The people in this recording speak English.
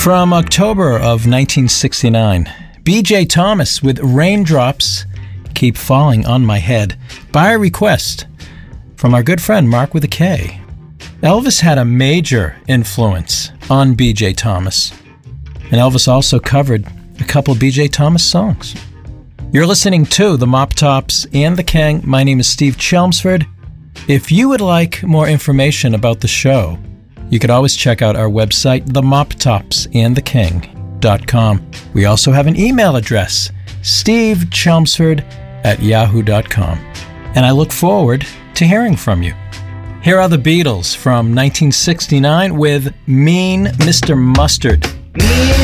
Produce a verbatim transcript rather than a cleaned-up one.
From October of nineteen sixty-nine, B J Thomas with Raindrops Keep Falling on My Head, by request from our good friend Mark with a K. Elvis had a major influence on B J Thomas, and Elvis also covered a couple B J Thomas songs. You're listening to The Mop Tops and the King. My name is Steve Chelmsford. If you would like more information about the show, you could always check out our website, the mop tops and the king dot com. We also have an email address, steve chelmsford at yahoo dot com. And I look forward to hearing from you. Here are the Beatles from nineteen sixty-nine with Mean Mister Mustard.